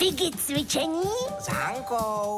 Piggy cvičení s Hankou.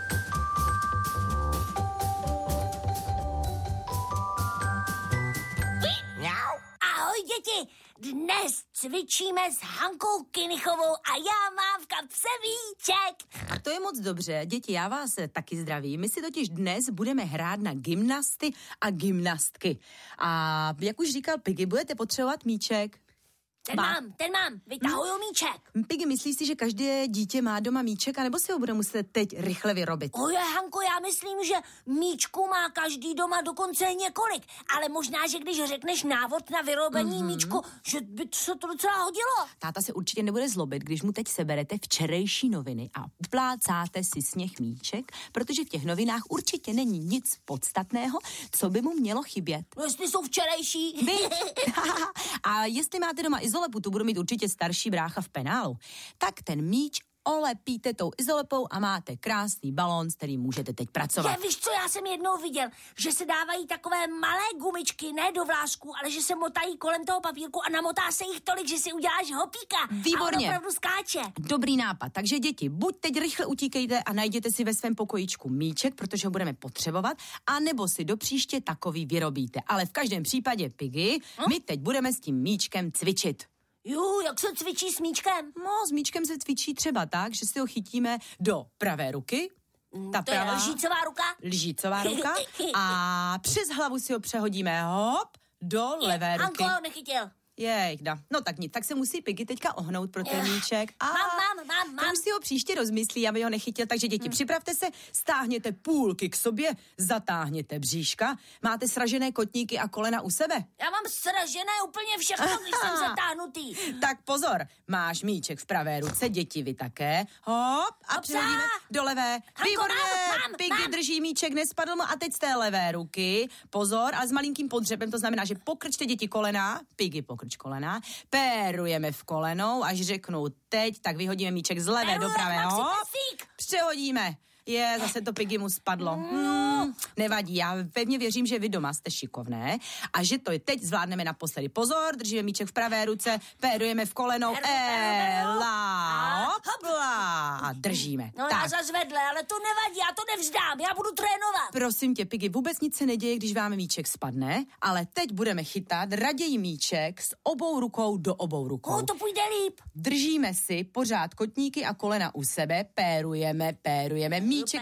Mňau. Ahoj děti, dnes cvičíme s Hankou Kynichovou a já mám v kapse míček. A to je moc dobře. Děti, já vás taky zdravím. My si totiž dnes budeme hrát na gymnasty a gymnastky. A jak už říkal Piggy, budete potřebovat míček. Ten mám, vytahuju míček. Piggy, myslíš si, že každé dítě má doma míček, anebo si ho bude muset teď rychle vyrobit? Oje, Hanko, já myslím, že míčku má každý doma dokonce několik. Ale možná, že když řekneš návod na vyrobení míčku, že by se to docela hodilo. Táta se určitě nebude zlobit, když mu teď seberete včerejší noviny a uplácáte si z nich míček, protože v těch novinách určitě není nic podstatného, co by mu mělo chybět. No, jestli jsou včerejší. A jestli máte doma izolepu, tu budu mít určitě starší brácha v penálu, tak ten míč olepíte tou izolepou a máte krásný balón, s kterým můžete teď pracovat. Já víš co, já jsem jednou viděl, že se dávají takové malé gumičky, ne do vlásku, ale že se motají kolem toho papírku a namotá se jich tolik, že si uděláš hopíka. Výborně. A on opravdu skáče. Dobrý nápad. Takže děti, buď teď rychle utíkejte a najděte si ve svém pokojíčku míček, protože ho budeme potřebovat, anebo si do příště takový vyrobíte. Ale v každém případě, Piggy, my teď budeme s tím míčkem cvičit. Jak se cvičí s míčkem? No, s míčkem se cvičí třeba tak, že si ho chytíme do pravé ruky. Ta To pravá, je lžícová ruka. A přes hlavu si ho přehodíme, hop, do levé ruky. Hanko, nechytil. Jejda. No tak nic, tak se musí Piggy teďka ohnout pro ten míček. Mám. To už si ho příště rozmyslí, aby ho nechytil. Takže děti, připravte se, stáhněte půlky k sobě, zatáhněte bříška. Máte sražené kotníky a kolena u sebe? Já mám sražené úplně všechno, když jsem zatáhnutý. Tak pozor, máš míček v pravé ruce, děti vy také. Hop, a přehodíme do levé. Výborně, Piggy drží míček, nespadl mu a teď z té levé ruky. Pozor, ale s malinkým podřepem, to znamená, že pokrčte děti kolena, Piggy pokrč kolena, pérujeme v kolenou, až řeknu teď, tak vyhodíme míček z levé do pravé. Hop, přehodíme. Zase to Piggy mu spadlo. Nevadí, já pevně věřím, že vy doma jste šikovné a že to teď zvládneme naposledy. Pozor, držíme míček v pravé ruce, pérujeme v kolenou, hopla, držíme. No tak. Já zazvedle, ale to nevadí, já to nevzdám, já budu trénovat. Prosím tě, Piggy, vůbec nic se neděje, když vám míček spadne, ale teď budeme chytat raději míček s obou rukou do obou rukou. To půjde líp. Držíme si pořád kotníky a kolena u sebe, pérujeme, míček